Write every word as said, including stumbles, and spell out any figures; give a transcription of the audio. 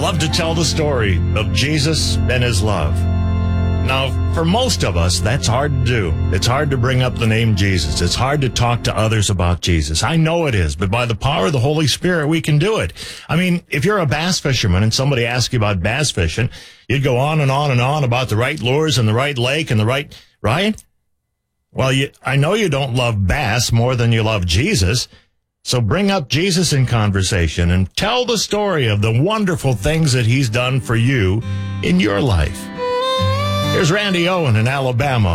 love to tell the story of Jesus and his love. Now, for most of us, that's hard to do. It's hard to bring up the name Jesus. It's hard to talk to others about Jesus. I know it is, but by the power of the Holy Spirit, we can do it. I mean, if you're a bass fisherman and somebody asks you about bass fishing, you'd go on and on and on about the right lures and the right lake and the right, right? Well, you, I know you don't love bass more than you love Jesus. So bring up Jesus in conversation and tell the story of the wonderful things that he's done for you in your life. Here's Randy Owen in Alabama